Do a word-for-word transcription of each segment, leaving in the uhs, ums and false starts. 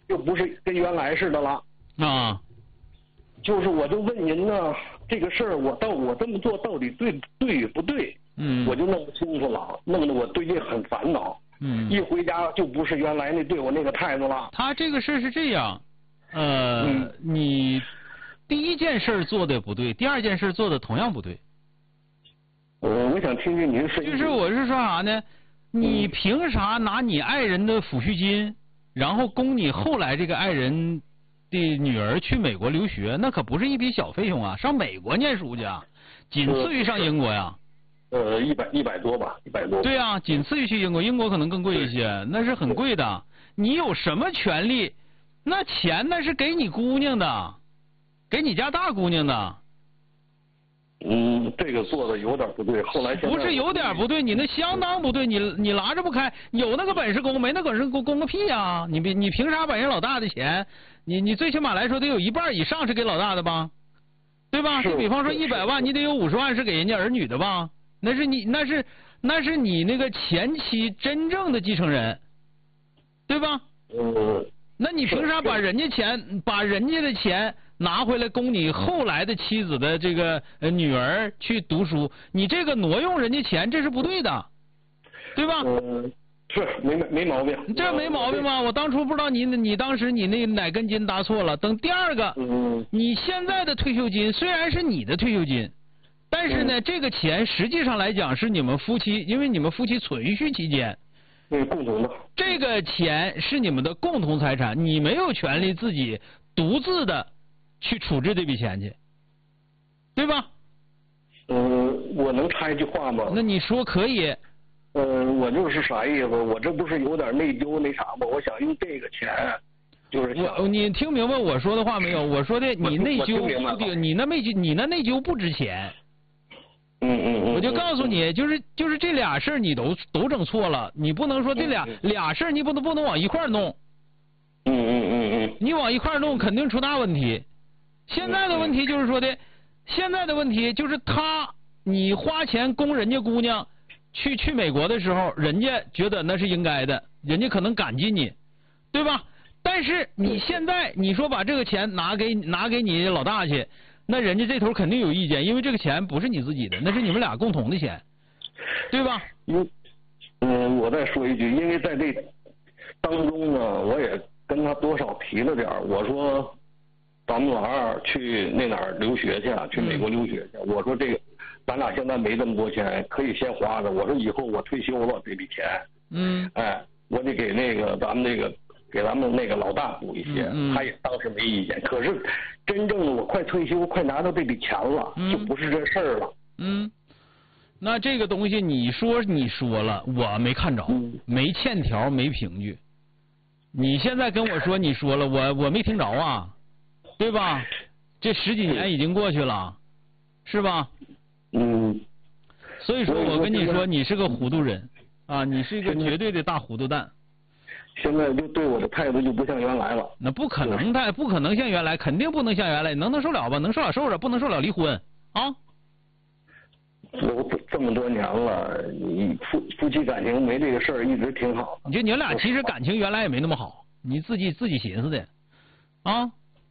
就不是跟原来似的了。 啊。 就是我就问您呢，这个事儿我到我这么做到底对对与不对？ 嗯。 我就弄不清楚了，弄得我最近很烦恼。 嗯。 一回家就不是原来那对我那个态度了。 他这个事是这样，呃， 嗯、 你第一件事做的不对，第二件事做的同样不对。 呃，我想听听您说。 就是我是说啥呢？你凭啥拿你爱人的抚恤金，然后供你后来这个爱人的女儿去美国留学？那可不是一笔小费用啊！上美国念书去啊，仅次于上英国呀。 呃，一百一百多吧，一百多。 对啊，仅次于去英国，英国可能更贵一些，那是很贵的。你有什么权利？那钱那是给你姑娘的，给你家大姑娘的。 嗯，这个做的有点不对。后来不是有点不对，你那相当不对，你你拿着不开，有那个本事供，没那本事供供个屁呀！你你凭啥把人老大的钱？你你最起码来说得有一半以上是给老大的吧，对吧？就比方说一百万，你得有五十万是给人家儿女的吧？那是你那是那是你那个前妻真正的继承人，对吧？ 呃， 那你凭啥把人家钱把人家的钱拿回来供你后来的妻子的这个呃女儿去读书？你这个挪用人家钱，这是不对的，对吧？ 嗯，是没没毛病。 这没毛病吗？我当初不知道你你当时你那哪根筋搭错了。等第二个， 嗯， 你现在的退休金虽然是你的退休金，但是呢，这个钱实际上来讲是你们夫妻，因为你们夫妻存续期间。 对，共同的。 这个钱是你们的共同财产，你没有权利自己独自的去处置这笔钱去，对吧？ 嗯，我能插一句话吗？ 那你说可以。 嗯，我就是啥意思？我这不是有点内疚那啥吗？我想用这个钱，就是我你听明白我说的话没有？我说的你内疚不定，你那内疚你那内疚不值钱。 嗯嗯嗯， 我就告诉你，就是就是这俩事儿你都都整错了，你不能说这俩、嗯、俩事儿你不能不能往一块儿弄。 嗯嗯嗯嗯， 你往一块儿弄肯定出大问题。现在的问题就是说的，嗯、现在的问题就是他你花钱供人家姑娘去去美国的时候，人家觉得那是应该的，人家可能感激你，对吧？但是你现在你说把这个钱拿给拿给你老大去。那人家这头肯定有意见，因为这个钱不是你自己的，那是你们俩共同的钱，对吧？ 因，嗯，我再说一句，因为在这当中呢，我也跟他多少提了点儿，我说咱们老二去那哪儿留学去啊，去美国留学去。嗯、我说这个，咱俩现在没这么多钱，可以先花着。我说以后我退休了这笔钱， 嗯， 哎，我得给那个咱们那个。给咱们那个老大补一些， 嗯嗯、 他也当时没意见。可是真正的我快退休，快拿到这笔钱了， 嗯、 就不是这事儿了。 嗯，那这个东西你说你说了，我没看着， 嗯、 没欠条，没凭据。你现在跟我说你说了，我我没听着啊，对吧？这十几年已经过去了，是吧？ 嗯。 所以说我跟你说，你是个糊涂人啊，你是一个绝对的大糊涂蛋。 现在就对我的态度就不像原来了。 那不可能的，不可能像原来，肯定不能像原来。能能受了吧？能受了受着，不能受了离婚啊！ 我这么多年了，你夫夫妻感情没这个事儿，一直挺好。 你就你俩其实感情原来也没那么好，你自己自己寻思的啊。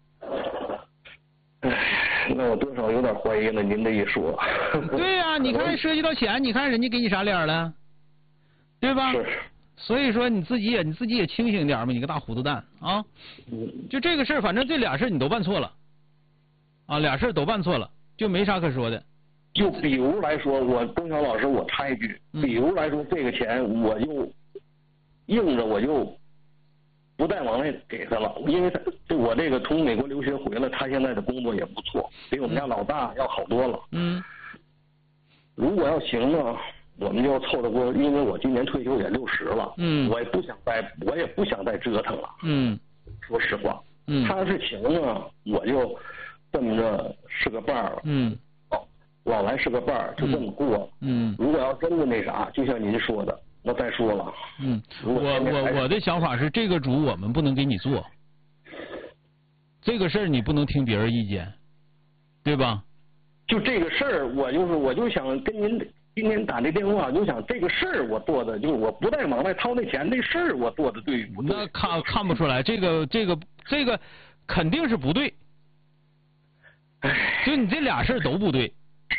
唉，那我多少有点怀疑了。您这一说。 对呀、啊，你看涉及到钱，你看人家给你啥脸了，对吧？ 是。 所以说你自己也你自己也清醒点嘛，你个大糊涂蛋啊！就这个事儿，反正这俩事儿你都办错了，啊，俩事儿都办错了，就没啥可说的。 就比如来说，我钟晓老师，我插一句，比如来说这个钱我就硬着我就不再往外给他了，因为他我这个从美国留学回来，他现在的工作也不错，比我们家老大要好多了。 嗯。 如果要行呢？我们就要凑得过，因为我今年退休也六十了， 嗯， 我也不想再，我也不想再折腾了， 嗯， 说实话， 嗯， 他要是行呢，我就这么着是个伴儿了， 嗯， 哦，老来是个伴儿，就这么过， 嗯， 如果要真的那啥，就像您说的，那再说了， 嗯，我我我的想法是，这个主我们不能给你做，这个事儿你不能听别人意见，对吧？ 就这个事儿，我就是我就想跟您今天打这电话，就想这个事儿我做的，就是我不带往外掏那钱，这事儿我做的对不对？ 那看看不出来，这个这个这个肯定是不对。就你这俩事儿都不对，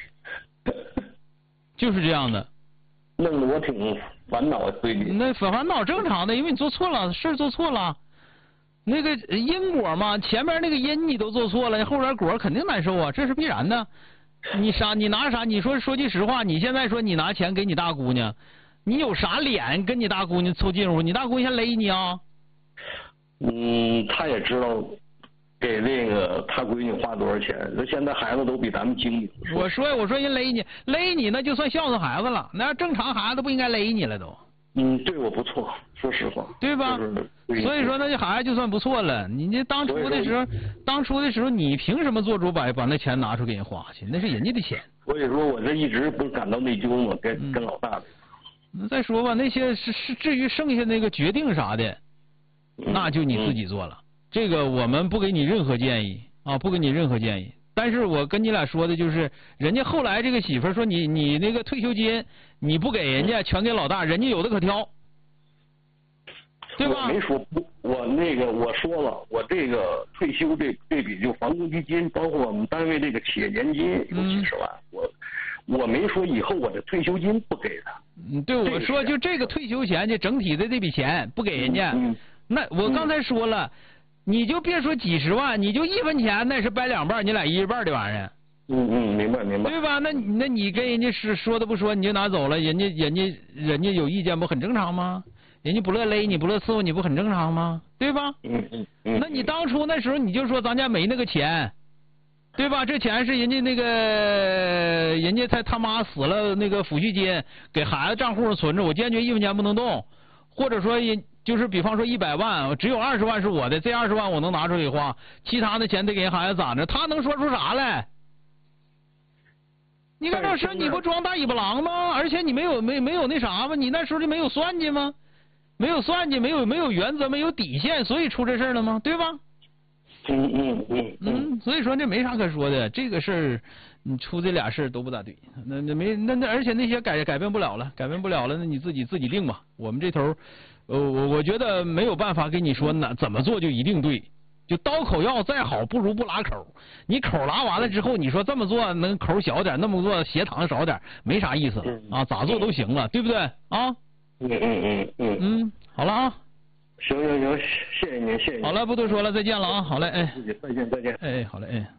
就是这样的。 弄得我挺烦恼的，对你。 那烦恼正常的，因为你做错了，事儿做错了。那个因果嘛，前面那个因你都做错了，后边果肯定难受啊，这是必然的。你啥？你拿啥？你说说句实话，你现在说你拿钱给你大姑娘，你有啥脸跟你大姑娘凑近乎？你大姑娘先勒你啊？ 嗯，他也知道给这个他闺女花多少钱，这现在孩子都比咱们精明。 我说我说人勒你勒你，那就算孝顺孩子了，那正常孩子不应该勒你了都。 嗯，对我不错，说实话。 对吧？ 就是、 所以说那这孩子就算不错了。你这当初的时候，当初的时候你凭什么做主把把那钱拿出给人花去？那是人家的钱。 所以说我这一直不是感到内疚吗？跟、嗯、跟老大的。 那再说吧，那些是是至于剩下那个决定啥的， 嗯、 那就你自己做了。嗯、这个我们不给你任何建议啊，不给你任何建议。但是我跟你俩说的就是，人家后来这个媳妇说你你那个退休金你不给人家，全给老大，人家有的可挑，对吧？ 我没说不，我那个我说了，我这个退休这这笔就房公积金，包括我们单位这个企业年金有几十万，嗯、我我没说以后我的退休金不给他。 嗯，对，我说就这个退休钱，就整体的这笔钱不给人家， 嗯、 那我刚才说了。嗯你就别说几十万，你就一分钱，那是掰两半，你俩一人半的玩意儿。 嗯嗯，明白明白。 对吧？那那你跟人家是说的不说，你就拿走了，人家人家人家有意见不很正常吗？人家不乐勒你不乐伺候你不很正常吗？对吧？ 嗯嗯嗯。 那你当初那时候你就说咱家没那个钱，对吧？这钱是人家那个人家他他妈死了那个抚恤金给孩子账户上存着，我坚决一分钱不能动，或者说人。就是比方说一百万，只有二十万是我的，这二十万我能拿出去花，其他的钱得给人孩子攒着，他能说出啥来？你看这事你不装大尾巴狼吗？而且你没有没没有那啥吗？你那时候就没有算计吗？没有算计，没有没有原则，没有底线，所以出这事了吗？对吧？ 嗯嗯嗯嗯，所以说这没啥可说的，这个事儿你出这俩事儿都不大对，那那没那那而且那些改改变不了了，改变不了了，那你自己自己定吧。我们这头。呃，我我觉得没有办法跟你说哪怎么做就一定对，就刀口药再好不如不拉口。你口拉完了之后，你说这么做能口小点，那么做血糖少点，没啥意思啊，咋做都行了，对不对啊？ 嗯嗯嗯嗯嗯，好了啊。 行行行，谢谢您，谢谢您。 好了，不多说了，再见了啊，好嘞，哎。 再见再见。 哎，好嘞，哎。